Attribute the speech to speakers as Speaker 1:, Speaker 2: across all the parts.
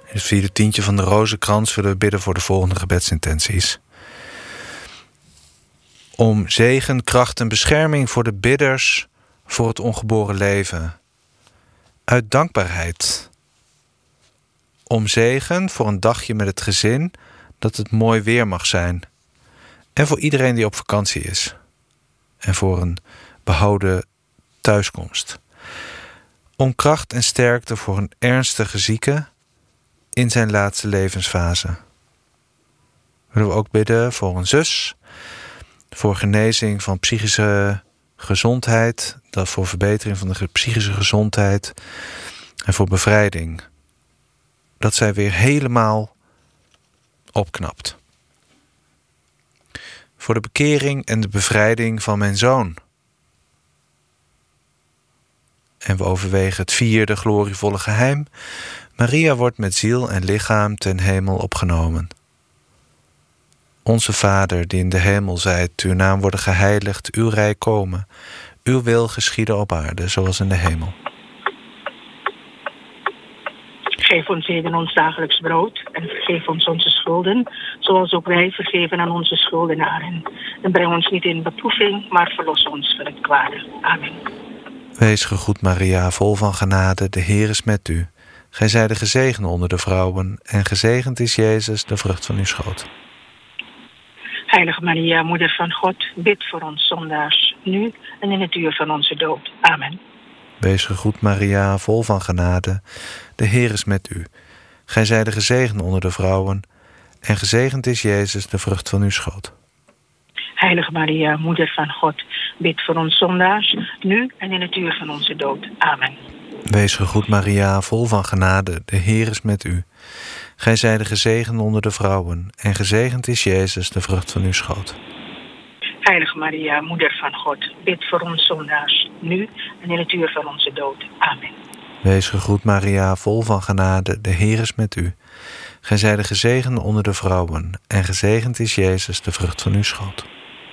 Speaker 1: In het vierde tientje van de rozenkrans willen we bidden voor de volgende gebedsintenties. Om zegen, kracht en bescherming voor de bidders voor het ongeboren leven. Uit dankbaarheid. Om zegen voor een dagje met het gezin, dat het mooi weer mag zijn. En voor iedereen die op vakantie is. En voor een behouden thuiskomst. Om kracht en sterkte voor een ernstige zieke in zijn laatste levensfase. Willen we ook bidden voor een zus, voor genezing van psychische gezondheid, dat voor verbetering van de psychische gezondheid en voor bevrijding. Dat zij weer helemaal opknapt. Voor de bekering en de bevrijding van mijn zoon. En we overwegen het vierde glorievolle geheim. Maria wordt met ziel en lichaam ten hemel opgenomen. Onze Vader, die in de hemel zijt, uw naam worden geheiligd, uw rijk komen. Uw wil geschieden op aarde, zoals in de hemel.
Speaker 2: Geef ons heden ons dagelijks brood en vergeef ons onze schulden, zoals ook wij vergeven aan onze schuldenaren. En breng ons niet in beproeving, maar verlos ons van het kwade. Amen.
Speaker 1: Wees gegroet Maria, vol van genade, de Heer is met u. Gij zijt gezegend onder de vrouwen, en gezegend is Jezus, de vrucht van uw schoot.
Speaker 2: Heilige Maria, Moeder van God, bid voor ons zondaars, nu en in het uur van onze dood. Amen.
Speaker 1: Wees gegroet Maria, vol van genade, de Heer is met u. Gij zijt gezegend onder de vrouwen, en gezegend is Jezus, de vrucht van uw schoot.
Speaker 2: Heilige Maria, Moeder van God, bid voor ons zondaars, nu en in het uur van onze dood. Amen.
Speaker 1: Wees gegroet Maria, vol van genade, de Heer is met u. Gij zijt gezegend onder de vrouwen, en gezegend is Jezus, de vrucht van uw schoot.
Speaker 2: Heilige Maria, Moeder van God, bid voor ons zondaars, nu en in het uur van onze dood. Amen.
Speaker 1: Wees gegroet Maria, vol van genade, de Heer is met u. Gij zijt gezegend onder de vrouwen, en gezegend is Jezus, de vrucht van uw schoot.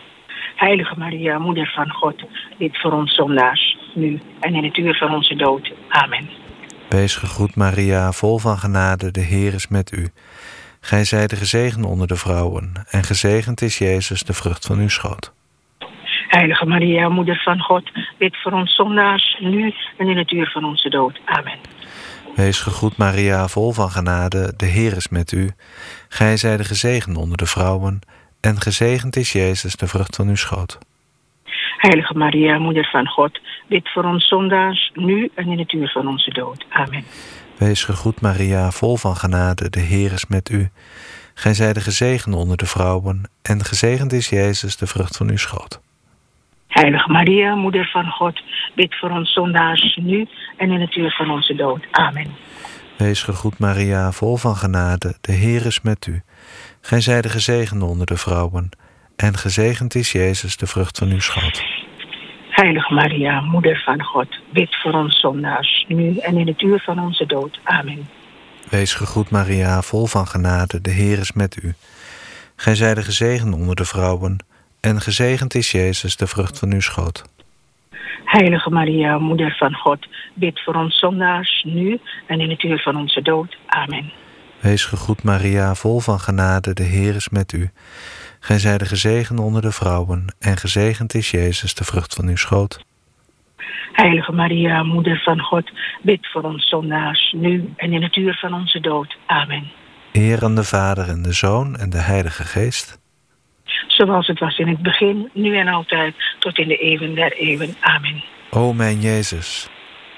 Speaker 2: Heilige Maria, Moeder van God, bid voor ons zondaars, nu en in het uur van onze dood. Amen.
Speaker 1: Wees gegroet Maria, vol van genade, de Heer is met u. Gij zijt gezegend onder de vrouwen, en gezegend is Jezus, de vrucht van uw schoot.
Speaker 2: Heilige Maria, Moeder van God, bid voor ons zondaars, nu en in het uur van onze dood. Amen.
Speaker 1: Wees gegroet Maria, vol van genade, de Heer is met u. Gij zijt gezegend onder de vrouwen, en gezegend is Jezus, de vrucht van uw schoot.
Speaker 2: Heilige Maria, Moeder van God, bid voor ons zondaars, nu en in het uur van onze dood. Amen.
Speaker 1: Wees gegroet Maria, vol van genade, de Heer is met u. Gij zijt gezegend onder de vrouwen, en gezegend is Jezus, de vrucht van uw schoot.
Speaker 2: Heilige Maria, Moeder van God, bid voor ons zondaars, nu en in het uur van onze dood. Amen.
Speaker 1: Wees gegroet Maria, vol van genade, de Heer is met u. Gij zijt gezegend onder de vrouwen, en gezegend is Jezus, de vrucht van uw schoot.
Speaker 2: Heilige Maria, Moeder van God, bid voor ons zondaars, nu en in het uur van onze dood. Amen.
Speaker 1: Wees gegroet Maria, vol van genade, de Heer is met u. Gij zijt gezegend onder de vrouwen, en gezegend is Jezus, de vrucht van uw schoot.
Speaker 2: Heilige Maria, Moeder van God, bid voor ons zondaars, nu en in het uur van onze dood. Amen.
Speaker 1: Wees gegroet Maria, vol van genade, de Heer is met u. Gij zijt gezegend onder de vrouwen, en gezegend is Jezus, de vrucht van uw schoot.
Speaker 2: Heilige Maria, Moeder van God, bid voor ons zondaars, nu en in het uur van onze dood. Amen.
Speaker 1: Eer aan de Vader en de Zoon en de Heilige Geest.
Speaker 2: Zoals het was in het begin, nu en altijd, tot in de eeuwen der eeuwen. Amen.
Speaker 1: O mijn Jezus.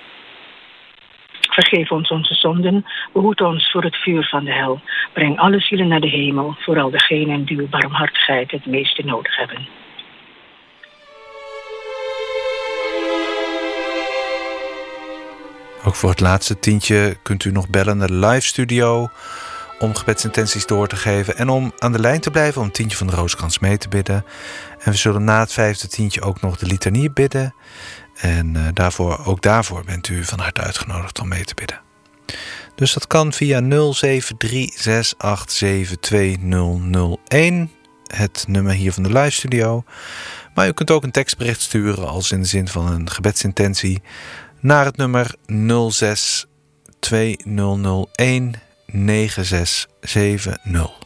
Speaker 2: Vergeef ons onze zonden, behoed ons voor het vuur van de hel. Breng alle zielen naar de hemel, vooral degenen die uw barmhartigheid het meeste nodig hebben.
Speaker 1: Ook voor het laatste tientje kunt u nog bellen naar de live studio om gebedsintenties door te geven en om aan de lijn te blijven om het tientje van de Rozenkrans mee te bidden. En we zullen na het vijfde tientje ook nog de litanie bidden. En daarvoor bent u van harte uitgenodigd om mee te bidden. Dus dat kan via 0736872001, het nummer hier van de live studio. Maar u kunt ook een tekstbericht sturen als in de zin van een gebedsintentie naar het nummer 062001 9670.